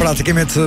praticamente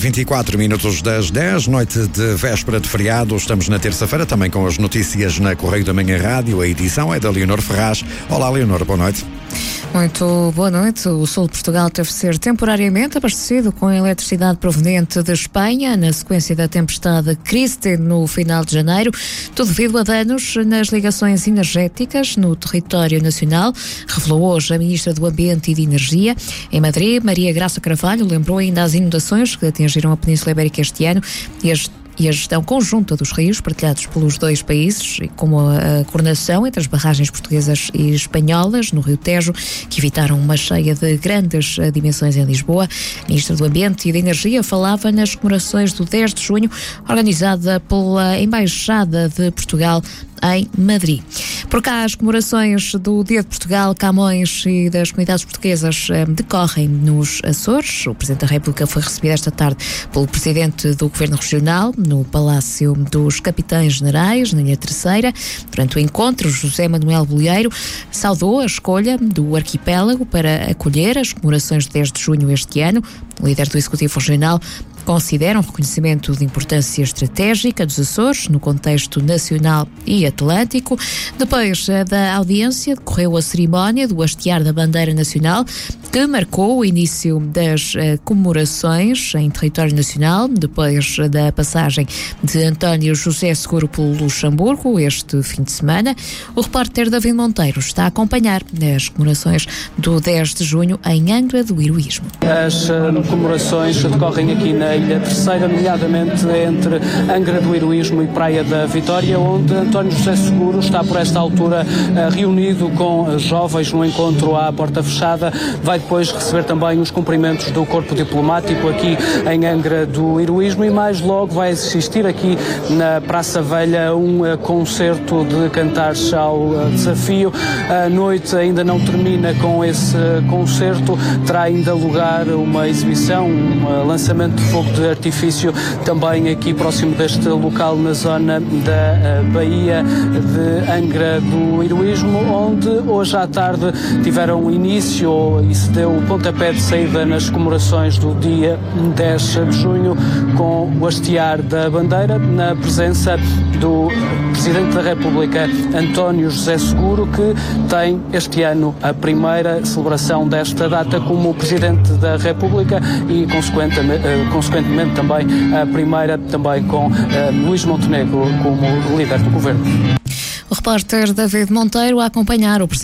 24 minutos das 10, noite de véspera de feriado. Estamos na terça-feira, também com as notícias na Correio da Manhã Rádio. A edição é da Leonor Ferraz. Olá, Leonor, boa noite. Muito boa noite. O sul de Portugal teve de ser temporariamente abastecido com eletricidade proveniente de Espanha, na sequência da tempestade Kristen no final de janeiro, tudo devido a danos nas ligações energéticas no território nacional, revelou hoje a Ministra do Ambiente e de Energia. Em Madrid, Maria Graça Carvalho lembrou ainda as inundações que atingiram a Península Ibérica este ano e a gestão conjunta dos rios partilhados pelos dois países, como a coordenação entre as barragens portuguesas e espanholas no Rio Tejo, que evitaram uma cheia de grandes dimensões em Lisboa. A Ministra do Ambiente e da Energia falava nas comemorações do 10 de junho, organizada pela Embaixada de Portugal em Madrid. Por cá, as comemorações do Dia de Portugal, Camões e das comunidades portuguesas decorrem nos Açores. O Presidente da República foi recebido esta tarde pelo Presidente do Governo Regional no Palácio dos Capitães Generais, na Ilha Terceira. Durante o encontro, José Manuel Bolieiro saudou a escolha do arquipélago para acolher as comemorações do 10 de junho este ano. O líder do Executivo Regional considera um reconhecimento de importância estratégica dos Açores no contexto nacional e atlântico. Depois da audiência, decorreu a cerimónia do hastear da bandeira nacional, que marcou o início das comemorações em território nacional, depois da passagem de António José Seguro pelo Luxemburgo este fim de semana. O repórter David Monteiro está a acompanhar as comemorações do 10 de junho em Angra do Heroísmo. As comemorações decorrem aqui na Ilha Terceira, nomeadamente entre Angra do Heroísmo e Praia da Vitória, onde António José Seguro está por esta altura reunido com jovens no encontro à porta fechada. Vai depois receber também os cumprimentos do corpo diplomático aqui em Angra do Heroísmo e mais logo vai assistir aqui na Praça Velha um concerto de cantares ao desafio. A noite ainda não termina com esse concerto, terá ainda lugar uma exibição, um lançamento de fogo de artifício também aqui próximo deste local na zona da Baía de Angra do Heroísmo, onde hoje à tarde tiveram início e se deu o pontapé de saída nas comemorações do dia 10 de junho com o hastear da bandeira na presença do Presidente da República, António José Seguro, que tem este ano a primeira celebração desta data como Presidente da República e consequentemente também a primeira também com Luís Montenegro como líder do Governo. O repórter David Monteiro a acompanhar o Presidente